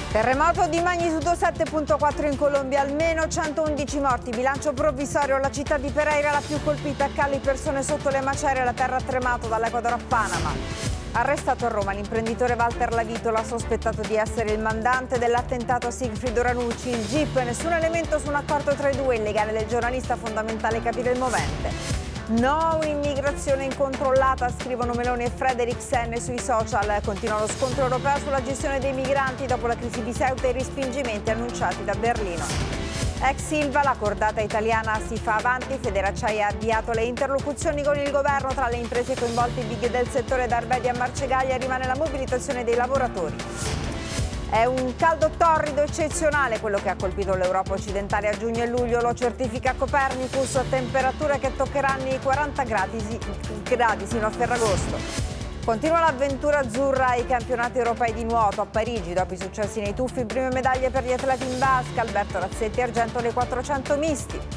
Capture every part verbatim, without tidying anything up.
Terremoto di magnitudo sette virgola quattro in Colombia, almeno centoundici morti, bilancio provvisorio, la città di Pereira la più colpita, a Cali persone sotto le macerie, la terra ha tremato dall'Ecuador a Panama. Arrestato a Roma l'imprenditore Walter Lavitola, sospettato di essere il mandante dell'attentato a Sigfrido Ranucci, il G I P, nessun elemento su un accordo tra i due, il legale del giornalista, fondamentale capire il movente. No, un'immigrazione incontrollata, scrivono Meloni e Frederiksen sui social. Continua lo scontro europeo sulla gestione dei migranti dopo la crisi di Ceuta e i respingimenti annunciati da Berlino. Ex Ilva, la cordata italiana si fa avanti, Federacciai ha avviato le interlocuzioni con il governo, tra le imprese coinvolte i big del settore da Arbedi a Marcegaglia rimane la mobilitazione dei lavoratori. È un caldo torrido eccezionale quello che ha colpito l'Europa occidentale a giugno e luglio, lo certifica Copernicus, temperature che toccheranno i quaranta gradi, gradi sino a Ferragosto. Continua l'avventura azzurra ai campionati europei di nuoto a Parigi, dopo i successi nei tuffi, prime medaglie per gli atleti in vasca, Alberto Razzetti argento nei quattrocento misti.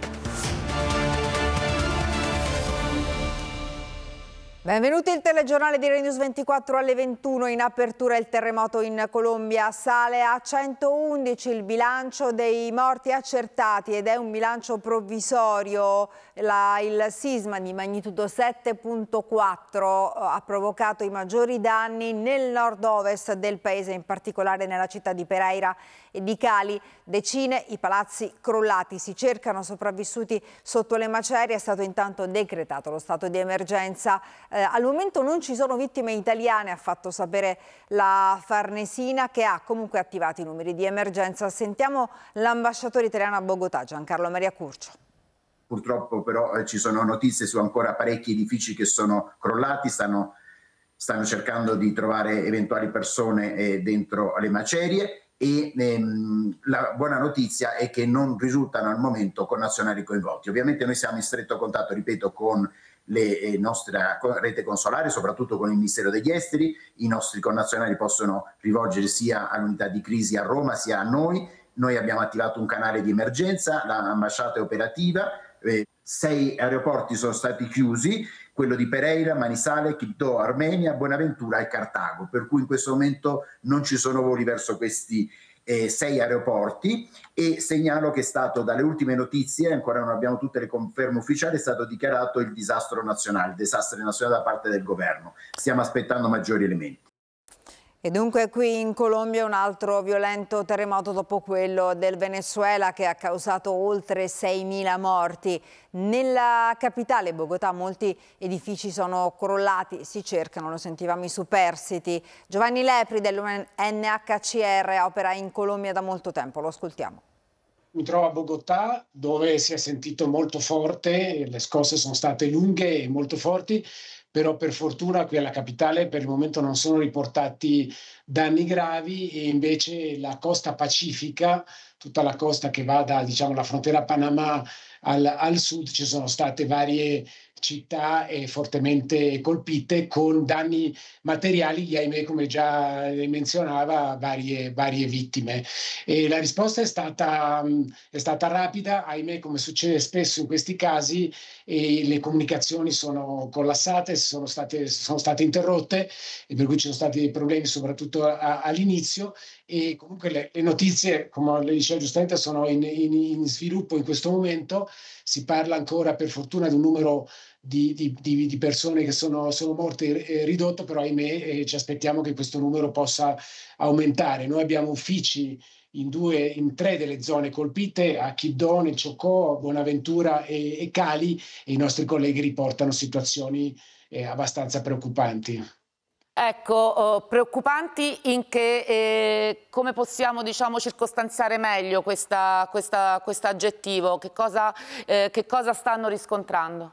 Benvenuti, il telegiornale di Rai News ventiquattro alle ventuno. In apertura il terremoto in Colombia sale a centoundici il bilancio dei morti accertati ed è un bilancio provvisorio. La, il sisma di magnitudo sette virgola quattro ha provocato i maggiori danni nel nord-ovest del paese, in particolare nella città di Pereira e di Cali. Decine i palazzi crollati, si cercano sopravvissuti sotto le macerie. È stato intanto decretato lo stato di emergenza. Eh, al momento non ci sono vittime italiane, ha fatto sapere la Farnesina, che ha comunque attivato i numeri di emergenza. Sentiamo l'ambasciatore italiano a Bogotà, Giancarlo Maria Curcio. Purtroppo però eh, ci sono notizie su ancora parecchi edifici che sono crollati, stanno, stanno cercando di trovare eventuali persone eh, dentro le macerie. E ehm, la buona notizia è che non risultano al momento connazionali coinvolti. Ovviamente noi siamo in stretto contatto, ripeto, con le eh, nostra rete consolare, soprattutto con il Ministero degli Esteri. I nostri connazionali possono rivolgere sia all'unità di crisi a Roma sia a noi. Noi abbiamo attivato un canale di emergenza, l'ambasciata è operativa, eh, sei aeroporti sono stati chiusi, quello di Pereira, Manizales, Quibdó, Armenia, Buenaventura e Cartago, per cui in questo momento non ci sono voli verso questi eh, sei aeroporti. E segnalo che è stato, dalle ultime notizie, ancora non abbiamo tutte le conferme ufficiali, è stato dichiarato il disastro nazionale, il disastro nazionale da parte del governo. Stiamo aspettando maggiori elementi. E dunque qui in Colombia un altro violento terremoto dopo quello del Venezuela che ha causato oltre seimila morti. Nella capitale Bogotà molti edifici sono crollati, si cercano, lo sentivamo, i superstiti. Giovanni Lepri dell'U N H C R opera in Colombia da molto tempo, lo ascoltiamo. Mi trovo a Bogotà, dove si è sentito molto forte, le scosse sono state lunghe e molto forti, però per fortuna qui alla capitale per il momento non sono riportati danni gravi, e invece la costa pacifica, tutta la costa che va da, diciamo, la frontiera Panama al, al sud, ci sono state varie città eh, fortemente colpite con danni materiali, ahimè, come già menzionava, varie, varie vittime. E la risposta è stata, è stata rapida, ahimè, come succede spesso in questi casi, e le comunicazioni sono collassate, sono state, sono state interrotte, e per cui ci sono stati dei problemi soprattutto a, all'inizio. E comunque le, le notizie, come le diceva giustamente, sono in, in, in sviluppo in questo momento. Si parla ancora, per fortuna, di un numero di, di, di, di persone che sono, sono morte eh, ridotto, però ahimè eh, ci aspettiamo che questo numero possa aumentare. Noi abbiamo uffici in, due, in tre delle zone colpite, a Quibdó, nel Chocó, Buenaventura e, e Cali, e i nostri colleghi riportano situazioni eh, abbastanza preoccupanti. Ecco, oh, preoccupanti in che, eh, come possiamo, diciamo, circostanziare meglio questa, questa, questo aggettivo? Che cosa, eh, che cosa stanno riscontrando?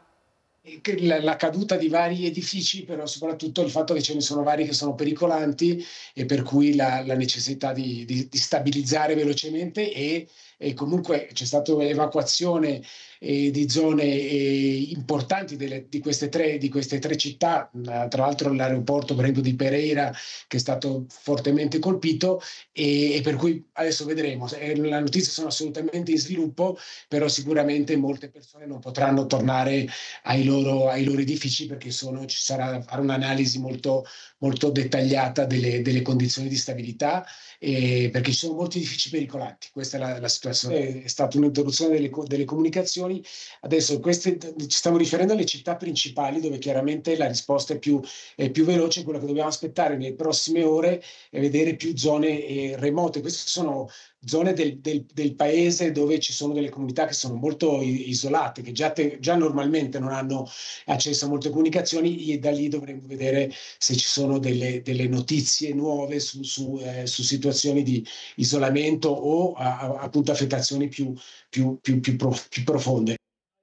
La, la caduta di vari edifici, però soprattutto il fatto che ce ne sono vari che sono pericolanti, e per cui la, la necessità di, di, di stabilizzare velocemente, e, e comunque c'è stata evacuazione eh, di zone eh, importanti delle, di, queste tre, di queste tre città, tra l'altro l'aeroporto per esempio di Pereira, che è stato fortemente colpito, e, e per cui adesso vedremo. Le notizie sono assolutamente in sviluppo, però sicuramente molte persone non potranno tornare ai loro loro, ai loro edifici, perché sono, ci sarà fare un'analisi molto, molto dettagliata delle, delle condizioni di stabilità, e perché ci sono molti edifici pericolati. Questa è la, la situazione. È stata un'interruzione delle, delle comunicazioni. Adesso queste, ci stiamo riferendo alle città principali, dove chiaramente la risposta è più, è più veloce. Quello che dobbiamo aspettare nelle prossime ore è vedere più zone eh, remote. Queste sono zone del, del, del paese dove ci sono delle comunità che sono molto isolate, che già, te, già normalmente non hanno accesso a molte comunicazioni, e da lì dovremo vedere se ci sono delle, delle notizie nuove su, su, eh, su situazioni di isolamento o a, a, appunto affettazioni più, più, più, più, prof, più profonde.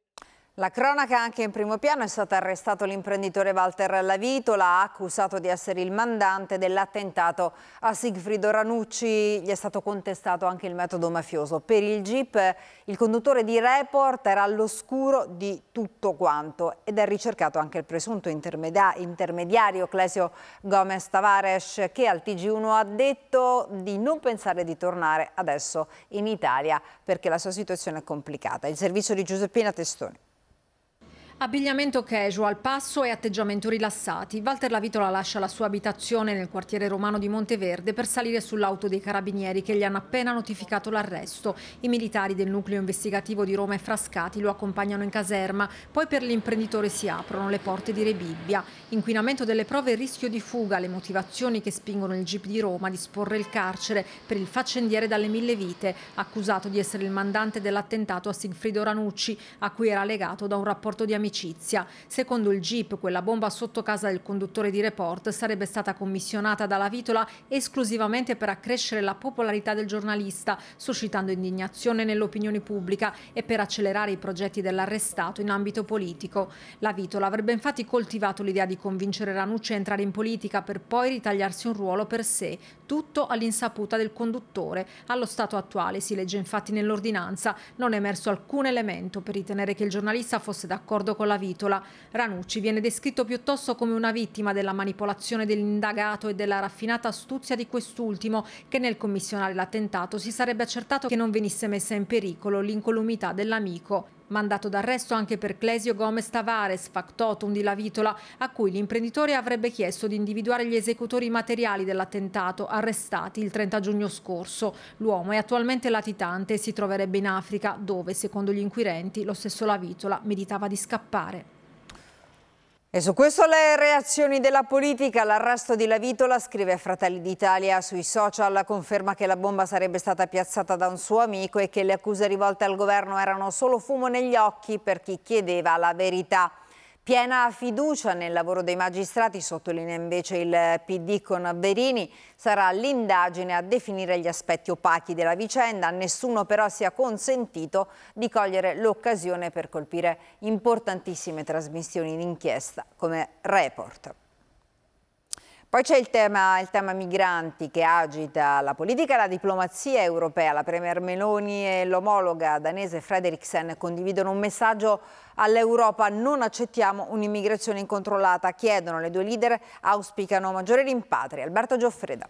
La cronaca anche in primo piano: è stato arrestato l'imprenditore Walter Lavitola, accusato di essere il mandante dell'attentato a Sigfrido Ranucci. Gli è stato contestato anche il metodo mafioso. Per il G I P il conduttore di Report era all'oscuro di tutto quanto, ed è ricercato anche il presunto intermediario Clesio Gomez Tavares, che al T G uno ha detto di non pensare di tornare adesso in Italia perché la sua situazione è complicata. Il servizio di Giuseppina Testoni. Abbigliamento casual, passo e atteggiamento rilassati. Walter Lavitola lascia la sua abitazione nel quartiere romano di Monteverde per salire sull'auto dei carabinieri, che gli hanno appena notificato l'arresto. I militari del nucleo investigativo di Roma e Frascati lo accompagnano in caserma. Poi per l'imprenditore si aprono le porte di Rebibbia. Inquinamento delle prove e rischio di fuga, le motivazioni che spingono il G I P di Roma a disporre il carcere per il faccendiere dalle mille vite, accusato di essere il mandante dell'attentato a Sigfrido Ranucci, a cui era legato da un rapporto di amicizia. Secondo il G I P, quella bomba sotto casa del conduttore di Report sarebbe stata commissionata da Lavitola esclusivamente per accrescere la popolarità del giornalista, suscitando indignazione nell'opinione pubblica e per accelerare i progetti dell'arrestato in ambito politico. Lavitola avrebbe infatti coltivato l'idea di convincere Ranucci a entrare in politica per poi ritagliarsi un ruolo per sé, tutto all'insaputa del conduttore. Allo stato attuale, si legge infatti nell'ordinanza, non è emerso alcun elemento per ritenere che il giornalista fosse d'accordo con Lavitola. Ranucci viene descritto piuttosto come una vittima della manipolazione dell'indagato e della raffinata astuzia di quest'ultimo, che nel commissionare l'attentato si sarebbe accertato che non venisse messa in pericolo l'incolumità dell'amico. Mandato d'arresto anche per Clesio Gomez Tavares, factotum di Lavitola, a cui l'imprenditore avrebbe chiesto di individuare gli esecutori materiali dell'attentato, arrestati il trenta giugno scorso. L'uomo è attualmente latitante e si troverebbe in Africa, dove, secondo gli inquirenti, lo stesso Lavitola meditava di scappare. E su questo le reazioni della politica. L'arresto di Lavitola, scrive Fratelli d'Italia sui social, conferma che la bomba sarebbe stata piazzata da un suo amico e che le accuse rivolte al governo erano solo fumo negli occhi per chi chiedeva la verità. Piena fiducia nel lavoro dei magistrati, sottolinea invece il P D con Verini. Sarà l'indagine a definire gli aspetti opachi della vicenda. Nessuno però si è consentito di cogliere l'occasione per colpire importantissime trasmissioni d'inchiesta come Report. Poi c'è il tema, il tema migranti, che agita la politica e la diplomazia europea. La premier Meloni e l'omologa danese Frederiksen condividono un messaggio all'Europa: non accettiamo un'immigrazione incontrollata. Chiedono, le due leader auspicano maggiori rimpatri. Alberto Gioffreda.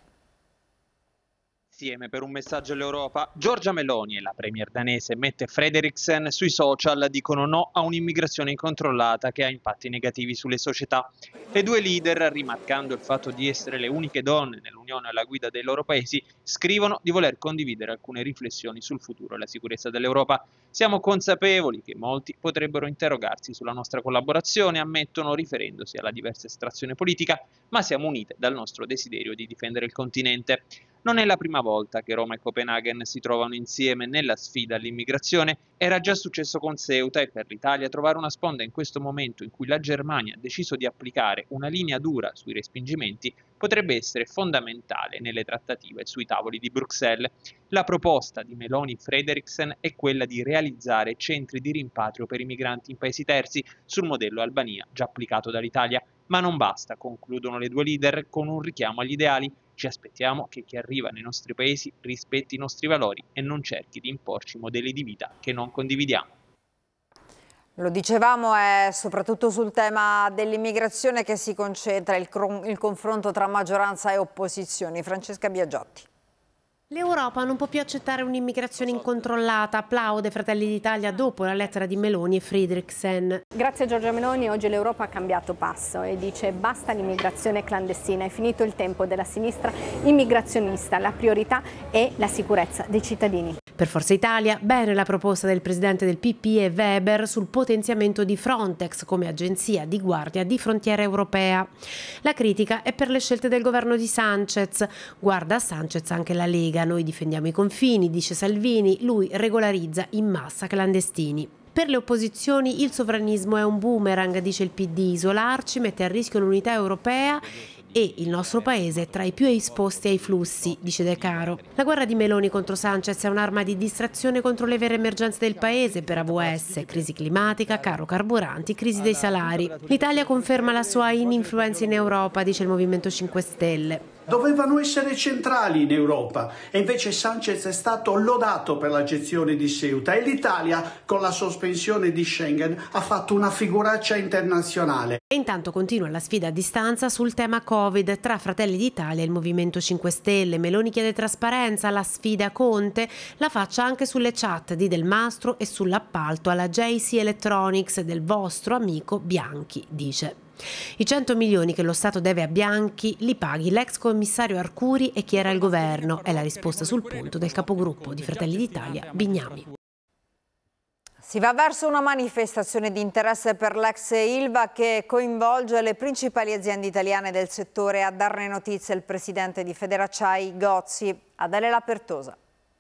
Insieme per un messaggio all'Europa, Giorgia Meloni e la premier danese Mette Frederiksen sui social dicono no a un'immigrazione incontrollata che ha impatti negativi sulle società. Le due leader, rimarcando il fatto di essere le uniche donne nell'Unione alla guida dei loro paesi, scrivono di voler condividere alcune riflessioni sul futuro e la sicurezza dell'Europa. Siamo consapevoli che molti potrebbero interrogarsi sulla nostra collaborazione, ammettono, riferendosi alla diversa estrazione politica, ma siamo unite dal nostro desiderio di difendere il continente. Non è la prima volta che Roma e Copenaghen si trovano insieme nella sfida all'immigrazione. Era già successo con Ceuta, e per l'Italia trovare una sponda in questo momento in cui la Germania ha deciso di applicare una linea dura sui respingimenti potrebbe essere fondamentale nelle trattative sui tavoli di Bruxelles. La proposta di Meloni Frederiksen è quella di realizzare centri di rimpatrio per i migranti in paesi terzi sul modello Albania già applicato dall'Italia. Ma non basta, concludono le due leader con un richiamo agli ideali. Ci aspettiamo che chi arriva nei nostri paesi rispetti i nostri valori e non cerchi di imporci modelli di vita che non condividiamo. Lo dicevamo, è soprattutto sul tema dell'immigrazione che si concentra il, il confronto tra maggioranza e opposizioni. Francesca Biagiotti. L'Europa non può più accettare un'immigrazione incontrollata, applaude Fratelli d'Italia dopo la lettera di Meloni e Fredriksen. Grazie a Giorgia Meloni oggi l'Europa ha cambiato passo e dice basta l'immigrazione clandestina, è finito il tempo della sinistra immigrazionista, la priorità è la sicurezza dei cittadini. Per Forza Italia, bene la proposta del presidente del P P e Weber sul potenziamento di Frontex come agenzia di guardia di frontiera europea. La critica è per le scelte del governo di Sanchez. Guarda a Sanchez anche la Lega, noi difendiamo i confini, dice Salvini, lui regolarizza in massa clandestini. Per le opposizioni il sovranismo è un boomerang, dice il P D, isolarci mette a rischio l'unità europea e il nostro paese è tra i più esposti ai flussi, dice De Caro. La guerra di Meloni contro Sanchez è un'arma di distrazione contro le vere emergenze del paese per A V S, crisi climatica, caro carburanti, crisi dei salari. L'Italia conferma la sua ininfluenza in Europa, dice il Movimento cinque Stelle. Dovevano essere centrali in Europa e invece Sanchez è stato lodato per la gestione di Ceuta e l'Italia con la sospensione di Schengen ha fatto una figuraccia internazionale. E intanto continua la sfida a distanza sul tema Covid tra Fratelli d'Italia e il Movimento cinque Stelle. Meloni chiede trasparenza, la sfida Conte la faccia anche sulle chat di Del Mastro e sull'appalto alla J C Electronics del vostro amico Bianchi, dice. I cento milioni che lo Stato deve a Bianchi li paghi l'ex commissario Arcuri e chi era il governo, è la risposta sul punto del capogruppo di Fratelli d'Italia Bignami. Si va verso una manifestazione di interesse per l'ex Ilva che coinvolge le principali aziende italiane del settore. A darne notizia il presidente di Federacciai Gozzi, Adele Pertosa.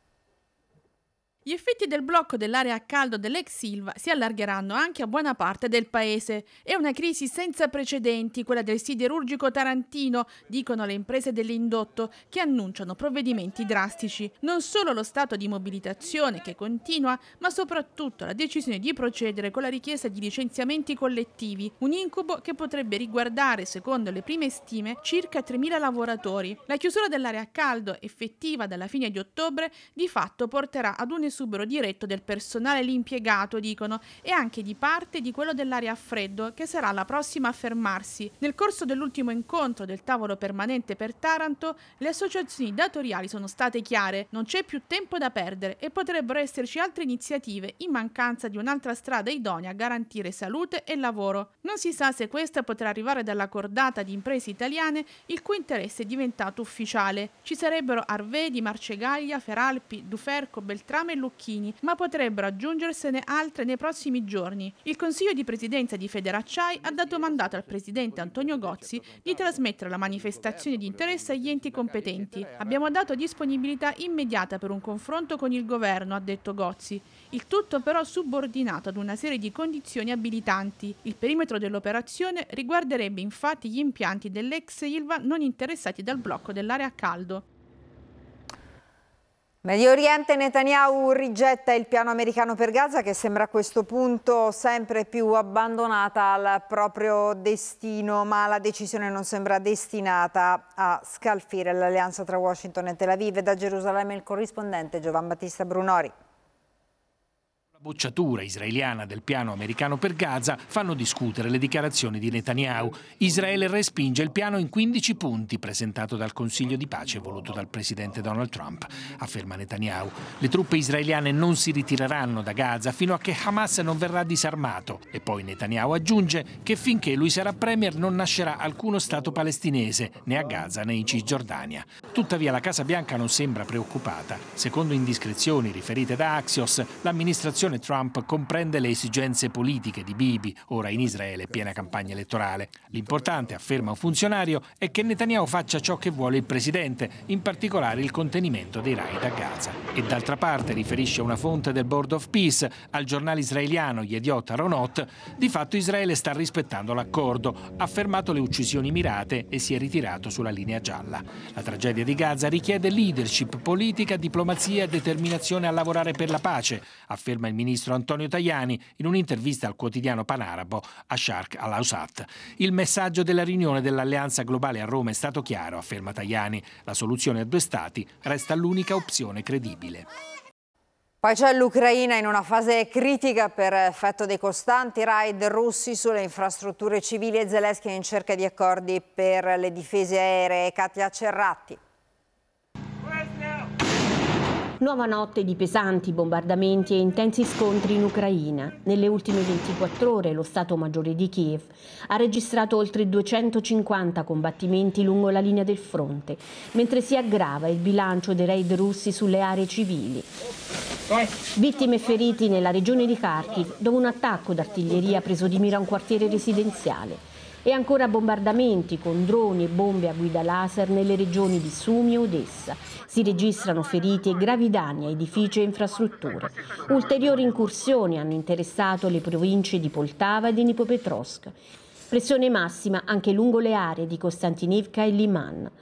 Gli effetti del blocco dell'area a caldo dell'ex Ilva si allargheranno anche a buona parte del paese. È una crisi senza precedenti, quella del siderurgico tarantino, dicono le imprese dell'indotto, che annunciano provvedimenti drastici. Non solo lo stato di mobilitazione che continua, ma soprattutto la decisione di procedere con la richiesta di licenziamenti collettivi, un incubo che potrebbe riguardare, secondo le prime stime, circa tremila lavoratori. La chiusura dell'area a caldo, effettiva dalla fine di ottobre, di fatto porterà ad un esubero diretto del personale lì impiegato, dicono, e anche di parte di quello dell'area a freddo, che sarà la prossima a fermarsi. Nel corso dell'ultimo incontro del tavolo permanente per Taranto, le associazioni datoriali sono state chiare: non c'è più tempo da perdere e potrebbero esserci altre iniziative in mancanza di un'altra strada idonea a garantire salute e lavoro. Non si sa se questa potrà arrivare dalla cordata di imprese italiane il cui interesse è diventato ufficiale. Ci sarebbero Arvedi, Marcegaglia, Feralpi, Duferco, Beltrame e Lucchini, ma potrebbero aggiungersene altre nei prossimi giorni. Il Consiglio di Presidenza di Federacciai ha dato mandato al presidente Antonio Gozzi di trasmettere la manifestazione di interesse agli enti competenti. Abbiamo dato disponibilità immediata per un confronto con il governo, ha detto Gozzi. Il tutto però subordinato ad una serie di condizioni abilitanti. Il perimetro dell'operazione riguarderebbe infatti gli impianti dell'ex Ilva non interessati dal blocco dell'area a caldo. Medio Oriente, Netanyahu rigetta il piano americano per Gaza, che sembra a questo punto sempre più abbandonata al proprio destino, ma la decisione non sembra destinata a scalfire l'alleanza tra Washington e Tel Aviv. Da Gerusalemme il corrispondente Giovan Battista Brunori. La bocciatura israeliana del piano americano per Gaza fanno discutere le dichiarazioni di Netanyahu. Israele respinge il piano in quindici punti presentato dal Consiglio di pace voluto dal presidente Donald Trump. Afferma Netanyahu: le truppe israeliane non si ritireranno da Gaza fino a che Hamas non verrà disarmato. E poi Netanyahu aggiunge che finché lui sarà premier non nascerà alcuno Stato palestinese, né a Gaza né in Cisgiordania. Tuttavia la Casa Bianca non sembra preoccupata. Secondo indiscrezioni riferite da Axios, l'amministrazione Trump comprende le esigenze politiche di Bibi, ora in Israele piena campagna elettorale. L'importante, afferma un funzionario, è che Netanyahu faccia ciò che vuole il presidente, in particolare il contenimento dei raid a Gaza. E d'altra parte, riferisce una fonte del Board of Peace al giornale israeliano Yediot Aharonot, di fatto Israele sta rispettando l'accordo, ha fermato le uccisioni mirate e si è ritirato sulla linea gialla. La tragedia di Gaza richiede leadership politica, diplomazia e determinazione a lavorare per la pace, afferma il ministro Antonio Tajani in un'intervista al quotidiano panarabo Asharq al-Awsat. Il messaggio della riunione dell'Alleanza Globale a Roma è stato chiaro, afferma Tajani. La soluzione a due stati resta l'unica opzione credibile. Poi c'è l'Ucraina in una fase critica per effetto dei costanti raid russi sulle infrastrutture civili e Zelensky in cerca di accordi per le difese aeree. Katia Cerratti. Nuova notte di pesanti bombardamenti e intensi scontri in Ucraina. Nelle ultime ventiquattro ore lo Stato Maggiore di Kiev ha registrato oltre duecentocinquanta combattimenti lungo la linea del fronte, mentre si aggrava il bilancio dei raid russi sulle aree civili. Vittime e feriti nella regione di Kharkiv, dove un attacco d'artiglieria ha preso di mira un quartiere residenziale. E ancora bombardamenti con droni e bombe a guida laser nelle regioni di Sumi e Odessa. Si registrano feriti e gravi danni a edifici e infrastrutture. Ulteriori incursioni hanno interessato le province di Poltava e di Dnipropetrovsk. Pressione massima anche lungo le aree di Kostantinivka e Liman.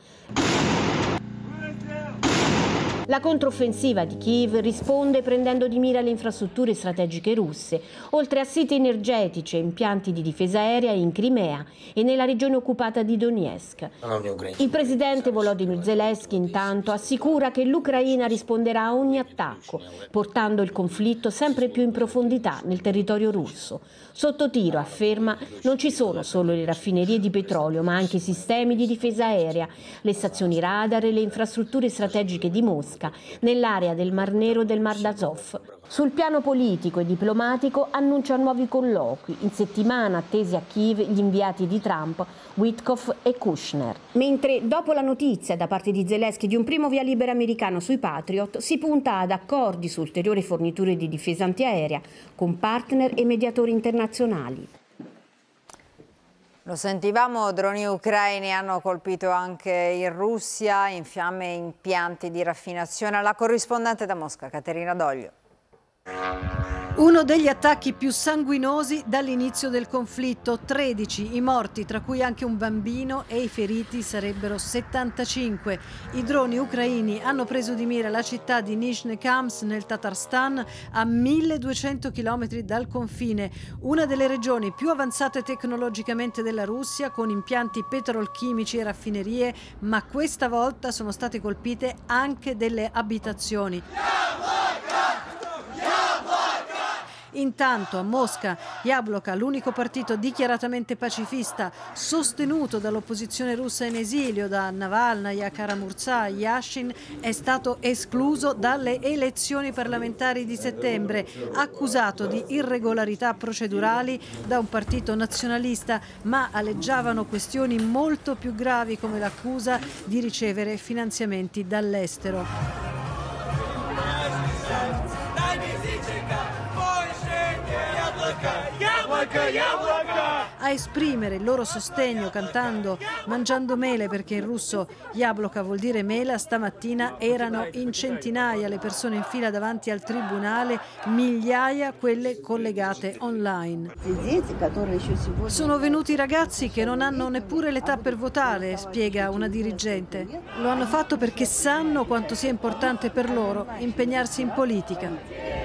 La controffensiva di Kiev risponde prendendo di mira le infrastrutture strategiche russe, oltre a siti energetici e impianti di difesa aerea in Crimea e nella regione occupata di Donetsk. Il presidente Volodymyr Zelensky intanto assicura che l'Ucraina risponderà a ogni attacco, portando il conflitto sempre più in profondità nel territorio russo. Sotto tiro, afferma, non ci sono solo le raffinerie di petrolio, ma anche i sistemi di difesa aerea, le stazioni radar e le infrastrutture strategiche di Mosca, nell'area del Mar Nero e del Mar d'Azov. Sul piano politico e diplomatico annuncia nuovi colloqui, in settimana attesi a Kiev gli inviati di Trump, Witkoff e Kushner. Mentre dopo la notizia da parte di Zelensky di un primo via libera americano sui Patriot, si punta ad accordi su ulteriori forniture di difesa antiaerea con partner e mediatori internazionali. Lo sentivamo, droni ucraini hanno colpito anche in Russia, in fiamme impianti di raffinazione. La corrispondente da Mosca, Caterina Doglio. Uno degli attacchi più sanguinosi dall'inizio del conflitto, tredici i morti, tra cui anche un bambino, e i feriti sarebbero settantacinque. I droni ucraini hanno preso di mira la città di Nizhne-Kams nel Tatarstan, a milleduecento chilometri dal confine, una delle regioni più avanzate tecnologicamente della Russia, con impianti petrolchimici e raffinerie, ma questa volta sono state colpite anche delle abitazioni. Intanto a Mosca, Jabloko, l'unico partito dichiaratamente pacifista sostenuto dall'opposizione russa in esilio, da Navalnaya, Kara-Murza, Yashin, è stato escluso dalle elezioni parlamentari di settembre, accusato di irregolarità procedurali da un partito nazionalista, ma aleggiavano questioni molto più gravi come l'accusa di ricevere finanziamenti dall'estero. A esprimere il loro sostegno cantando Mangiando mele, perché in russo Jabloko vuol dire mela, stamattina erano in centinaia le persone in fila davanti al tribunale, migliaia quelle collegate online. Sono venuti ragazzi che non hanno neppure l'età per votare, spiega una dirigente. Lo hanno fatto perché sanno quanto sia importante per loro impegnarsi in politica.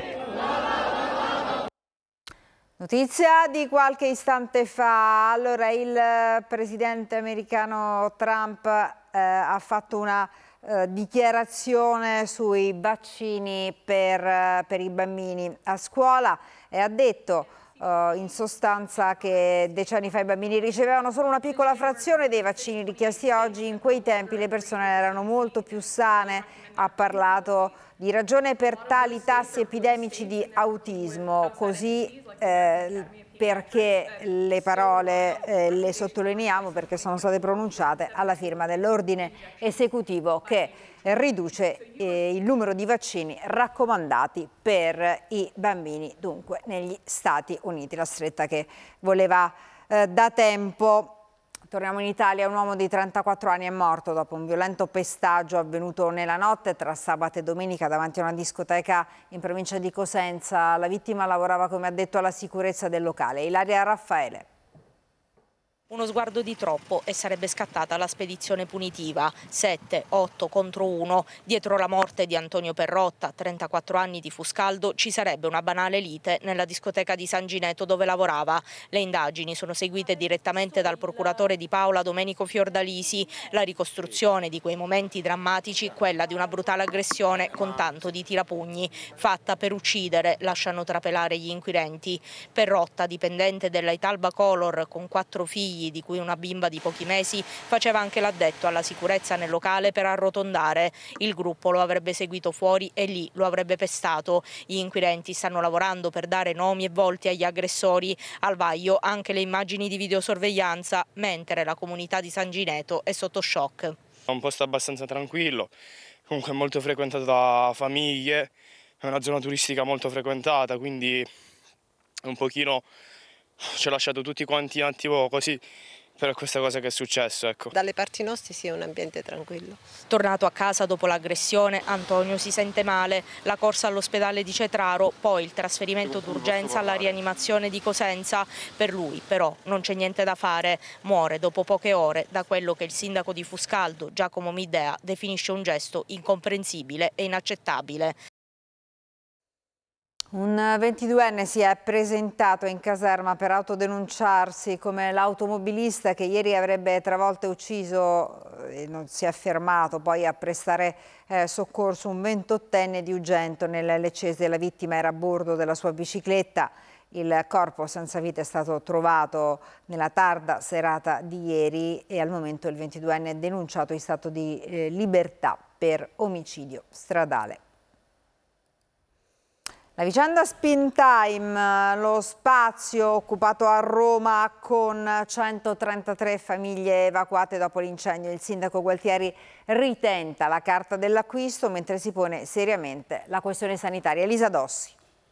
Notizia di qualche istante fa. Allora, il presidente americano Trump eh, ha fatto una eh, dichiarazione sui vaccini per, per i bambini a scuola e ha detto eh, in sostanza che decenni fa i bambini ricevevano solo una piccola frazione dei vaccini richiesti oggi. In quei tempi le persone erano molto più sane. Ha parlato di ragione per tali tassi epidemici di autismo, così eh, perché le parole eh, le sottolineiamo perché sono state pronunciate alla firma dell'ordine esecutivo che riduce eh, il numero di vaccini raccomandati per i bambini, dunque negli Stati Uniti, la stretta che voleva eh, da tempo. Torniamo in Italia. Un uomo di trentaquattro anni è morto dopo un violento pestaggio avvenuto nella notte tra sabato e domenica davanti a una discoteca in provincia di Cosenza. La vittima lavorava come addetto alla sicurezza del locale. Ilaria Raffaele. Uno sguardo di troppo e sarebbe scattata la spedizione punitiva. sette otto contro uno. Dietro la morte di Antonio Perrotta, trentaquattro anni di Fuscaldo, ci sarebbe una banale lite nella discoteca di San Gineto dove lavorava. Le indagini sono seguite direttamente dal procuratore di Paola Domenico Fiordalisi. La ricostruzione di quei momenti drammatici, quella di una brutale aggressione con tanto di tirapugni, fatta per uccidere, lasciano trapelare gli inquirenti. Perrotta, dipendente della Italba Color con quattro figli figli, di cui una bimba di pochi mesi, faceva anche l'addetto alla sicurezza nel locale per arrotondare. Il gruppo lo avrebbe seguito fuori e lì lo avrebbe pestato. Gli inquirenti stanno lavorando per dare nomi e volti agli aggressori. Al vaglio anche le immagini di videosorveglianza, mentre la comunità di San Gineto è sotto shock. È un posto abbastanza tranquillo, comunque molto frequentato da famiglie, è una zona turistica molto frequentata, quindi un pochino ci ha lasciato tutti quanti un attimo così per questa cosa che è successo. Ecco. Dalle parti nostre sì, è un ambiente tranquillo. Tornato a casa dopo l'aggressione, Antonio si sente male, la corsa all'ospedale di Cetraro, poi il trasferimento d'urgenza alla rianimazione di Cosenza. Per lui però non c'è niente da fare, muore dopo poche ore da quello che il sindaco di Fuscaldo, Giacomo Midea, definisce un gesto incomprensibile e inaccettabile. Un ventiduenne si è presentato in caserma per autodenunciarsi come l'automobilista che ieri avrebbe travolto e ucciso e non si è fermato poi a prestare eh, soccorso un ventottenne di Ugento nel Leccese. La vittima era a bordo della sua bicicletta. Il corpo senza vita è stato trovato nella tarda serata di ieri e al momento il ventiduenne è denunciato in stato di eh, libertà per omicidio stradale. La vicenda Spin Time, lo spazio occupato a Roma con centotrentatré famiglie evacuate dopo l'incendio. Il sindaco Gualtieri ritenta la carta dell'acquisto mentre si pone seriamente la questione sanitaria. Elisa Dossi.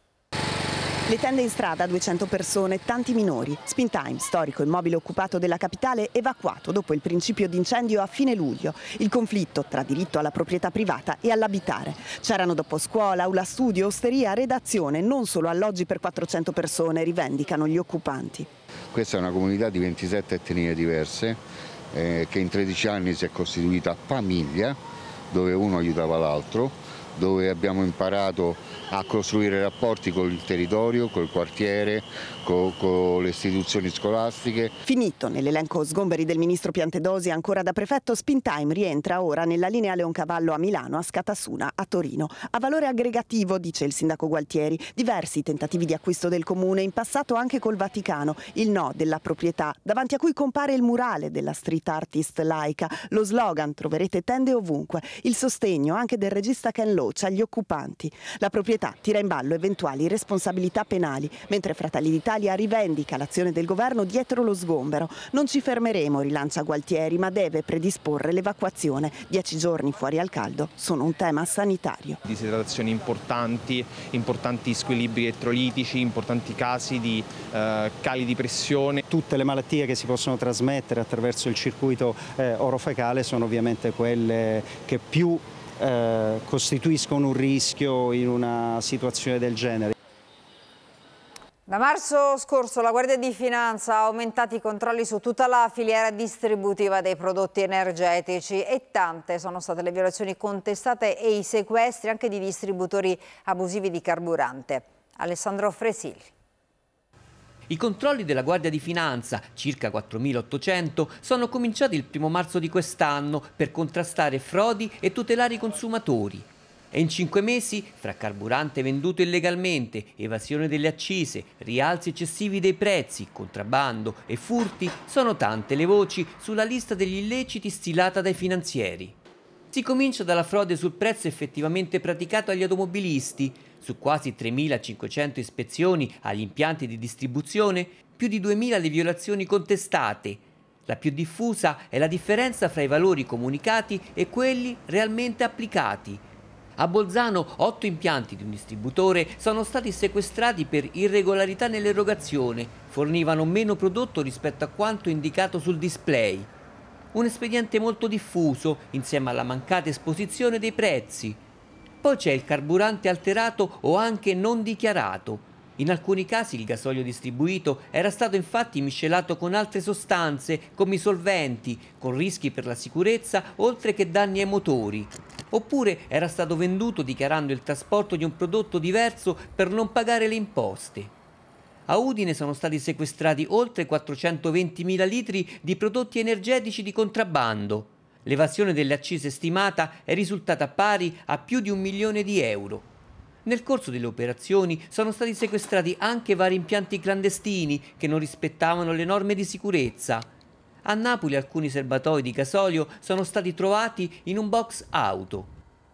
Le tende in strada, duecento persone, tanti minori. Spin Time, storico immobile occupato della capitale, evacuato dopo il principio d'incendio a fine luglio. Il conflitto tra diritto alla proprietà privata e all'abitare. C'erano dopo scuola, aula studio, osteria, redazione, non solo alloggi per quattrocento persone, rivendicano gli occupanti. Questa è una comunità di ventisette etnie diverse eh, che in tredici anni si è costituita a famiglia, dove uno aiutava l'altro, dove abbiamo imparato a costruire rapporti con il territorio, col quartiere, con, con le istituzioni scolastiche. Finito nell'elenco sgomberi del ministro Piantedosi ancora da prefetto, Spin Time rientra ora nella linea Leoncavallo a Milano, a Scatassuna a Torino. A valore aggregativo, dice il sindaco Gualtieri, diversi tentativi di acquisto del comune, in passato anche col Vaticano, il no della proprietà, davanti a cui compare il murale della street artist laica, lo slogan "troverete tende ovunque", il sostegno anche del regista Ken Loach agli occupanti. La proprietà tira in ballo eventuali responsabilità penali, mentre Fratelli d'Italia rivendica l'azione del governo dietro lo sgombero. Non ci fermeremo, rilancia Gualtieri, ma deve predisporre l'evacuazione. Dieci giorni fuori al caldo sono un tema sanitario. Disidratazioni importanti, importanti squilibri elettrolitici, importanti casi di eh, cali di pressione. Tutte le malattie che si possono trasmettere attraverso il circuito eh, orofecale sono ovviamente quelle che più Eh, costituiscono un rischio in una situazione del genere. Da marzo scorso la Guardia di Finanza ha aumentato i controlli su tutta la filiera distributiva dei prodotti energetici e tante sono state le violazioni contestate e i sequestri anche di distributori abusivi di carburante. Alessandro Fresilli. I controlli della Guardia di Finanza, circa quattromilaottocento, sono cominciati il primo marzo di quest'anno per contrastare frodi e tutelare i consumatori. E in cinque mesi, fra carburante venduto illegalmente, evasione delle accise, rialzi eccessivi dei prezzi, contrabbando e furti, sono tante le voci sulla lista degli illeciti stilata dai finanzieri. Si comincia dalla frode sul prezzo effettivamente praticato agli automobilisti. Su quasi tremilacinquecento ispezioni agli impianti di distribuzione, più di duemila le violazioni contestate. La più diffusa è la differenza fra i valori comunicati e quelli realmente applicati. A Bolzano, otto impianti di un distributore sono stati sequestrati per irregolarità nell'erogazione, fornivano meno prodotto rispetto a quanto indicato sul display. Un espediente molto diffuso, insieme alla mancata esposizione dei prezzi. Poi c'è il carburante alterato o anche non dichiarato. In alcuni casi il gasolio distribuito era stato infatti miscelato con altre sostanze, come i solventi, con rischi per la sicurezza oltre che danni ai motori. Oppure era stato venduto dichiarando il trasporto di un prodotto diverso per non pagare le imposte. A Udine sono stati sequestrati oltre quattrocentoventimila litri di prodotti energetici di contrabbando. L'evasione delle accise stimata è risultata pari a più di un milione di euro. Nel corso delle operazioni sono stati sequestrati anche vari impianti clandestini che non rispettavano le norme di sicurezza. A Napoli alcuni serbatoi di gasolio sono stati trovati in un box auto.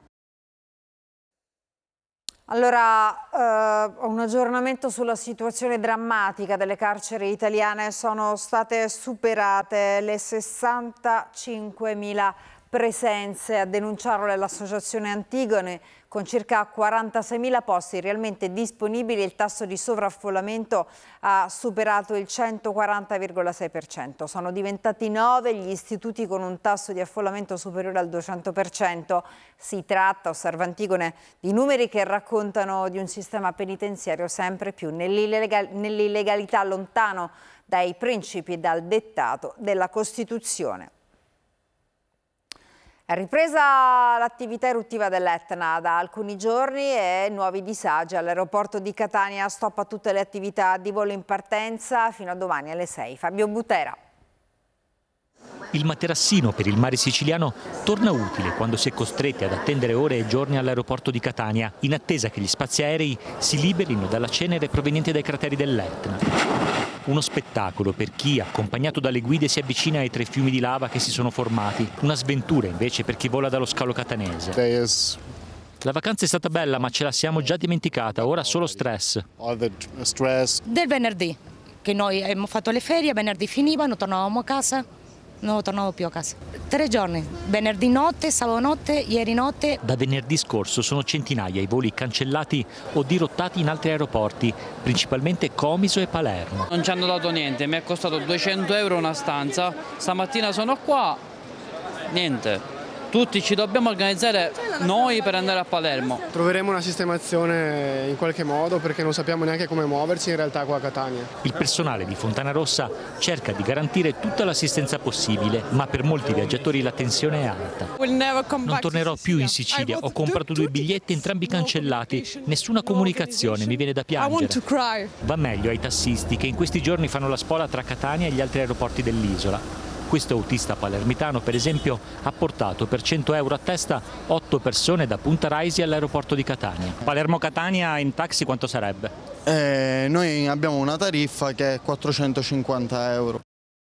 Allora, eh, un aggiornamento sulla situazione drammatica delle carceri italiane. Sono state superate le sessantacinquemila presenze, a denunciarlo l'associazione Antigone, con circa quarantaseimila posti realmente disponibili. Il tasso di sovraffollamento ha superato il centoquaranta virgola sei per cento. Sono diventati nove gli istituti con un tasso di affollamento superiore al duecento per cento. Si tratta, osserva Antigone, di numeri che raccontano di un sistema penitenziario sempre più nell'illegal- nell'illegalità, lontano dai principi e dal dettato della Costituzione. È ripresa l'attività eruttiva dell'Etna da alcuni giorni e nuovi disagi all'aeroporto di Catania. Stop a tutte le attività di volo in partenza fino a domani alle sei. Fabio Butera. Il materassino per il mare siciliano torna utile quando si è costretti ad attendere ore e giorni all'aeroporto di Catania, in attesa che gli spazi aerei si liberino dalla cenere proveniente dai crateri dell'Etna. Uno spettacolo per chi, accompagnato dalle guide, si avvicina ai tre fiumi di lava che si sono formati. Una sventura invece per chi vola dallo scalo catanese. La vacanza è stata bella, ma ce la siamo già dimenticata, ora solo stress. Del venerdì, che noi abbiamo fatto le ferie, venerdì finivano, tornavamo a casa. Non tornavo più a casa. Tre giorni, venerdì notte, sabato notte, ieri notte. Da venerdì scorso sono centinaia i voli cancellati o dirottati in altri aeroporti, principalmente Comiso e Palermo. Non ci hanno dato niente, mi è costato duecento euro una stanza, stamattina sono qua, niente. Tutti ci dobbiamo organizzare noi per andare a Palermo. Troveremo una sistemazione in qualche modo perché non sappiamo neanche come muoverci in realtà qua a Catania. Il personale di Fontana Rossa cerca di garantire tutta l'assistenza possibile, ma per molti viaggiatori la tensione è alta. Non tornerò più in Sicilia, ho comprato due biglietti entrambi cancellati, nessuna comunicazione, mi viene da piangere. Va meglio ai tassisti che in questi giorni fanno la spola tra Catania e gli altri aeroporti dell'isola. Questo autista palermitano, per esempio, ha portato per cento euro a testa otto persone da Punta Raisi all'aeroporto di Catania. Palermo-Catania in taxi quanto sarebbe? Eh, noi abbiamo una tariffa che è quattrocentocinquanta euro.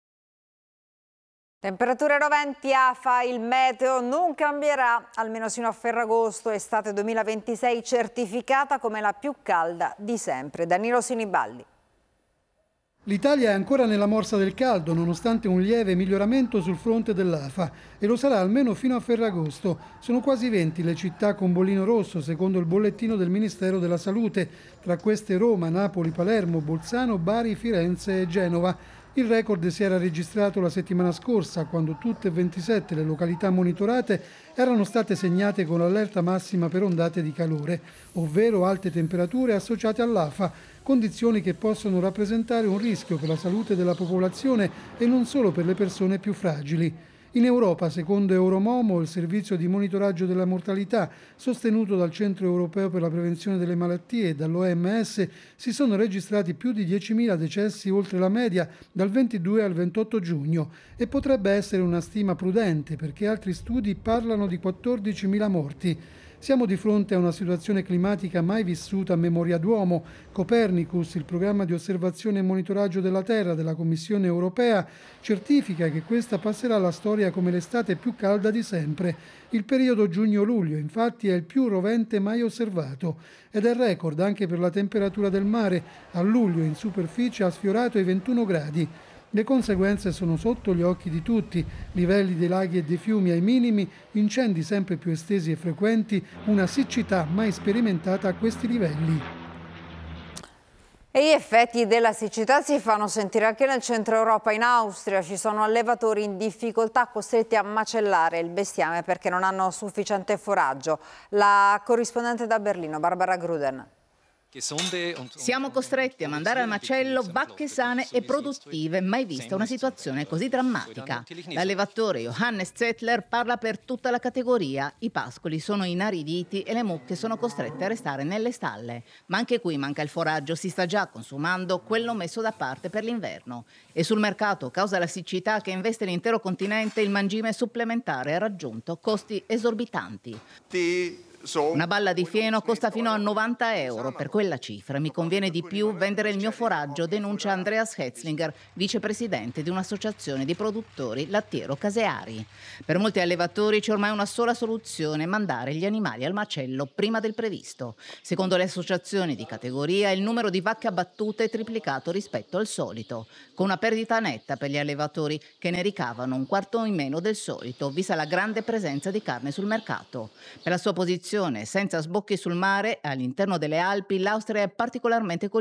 Temperature roventi, afa, il meteo non cambierà, almeno sino a Ferragosto, estate duemilaventisei certificata come la più calda di sempre. Danilo Sinibaldi. L'Italia è ancora nella morsa del caldo, nonostante un lieve miglioramento sul fronte dell'afa, e lo sarà almeno fino a Ferragosto. Sono quasi venti le città con bollino rosso, secondo il bollettino del Ministero della Salute. Tra queste Roma, Napoli, Palermo, Bolzano, Bari, Firenze e Genova. Il record si era registrato la settimana scorsa, quando tutte e ventisette le località monitorate erano state segnate con l'allerta massima per ondate di calore, ovvero alte temperature associate all'afa, condizioni che possono rappresentare un rischio per la salute della popolazione e non solo per le persone più fragili. In Europa, secondo Euromomo, il servizio di monitoraggio della mortalità, sostenuto dal Centro Europeo per la Prevenzione delle Malattie e dall'O M S, si sono registrati più di diecimila decessi oltre la media dal ventidue al ventotto giugno e potrebbe essere una stima prudente perché altri studi parlano di quattordicimila morti. Siamo di fronte a una situazione climatica mai vissuta a memoria d'uomo. Copernicus, il programma di osservazione e monitoraggio della Terra della Commissione europea, certifica che questa passerà alla storia come l'estate più calda di sempre. Il periodo giugno-luglio, infatti, è il più rovente mai osservato ed è record anche per la temperatura del mare. A luglio in superficie ha sfiorato i ventuno gradi. Le conseguenze sono sotto gli occhi di tutti, livelli dei laghi e dei fiumi ai minimi, incendi sempre più estesi e frequenti, una siccità mai sperimentata a questi livelli. E gli effetti della siccità si fanno sentire anche nel centro Europa. In Austria ci sono allevatori in difficoltà costretti a macellare il bestiame perché non hanno sufficiente foraggio. La corrispondente da Berlino, Barbara Gruden. Siamo costretti a mandare al macello vacche sane e produttive, mai vista una situazione così drammatica. L'allevatore Johannes Zettler parla per tutta la categoria. I pascoli sono inariditi e le mucche sono costrette a restare nelle stalle. Ma anche qui manca il foraggio, si sta già consumando quello messo da parte per l'inverno. E sul mercato, causa la siccità che investe l'intero continente, il mangime supplementare ha raggiunto costi esorbitanti. Una balla di fieno costa fino a novanta euro. Per quella cifra mi conviene di più vendere il mio foraggio, denuncia Andreas Hetzlinger, vicepresidente di un'associazione di produttori lattiero-caseari. Per molti allevatori c'è ormai una sola soluzione: mandare gli animali al macello prima del previsto. Secondo le associazioni di categoria, il numero di vacche abbattute è triplicato rispetto al solito, con una perdita netta per gli allevatori che ne ricavano un quarto in meno del solito, vista la grande presenza di carne sul mercato. Per la sua posizione senza sbocchi sul mare, all'interno delle Alpi, l'Austria è particolarmente colpita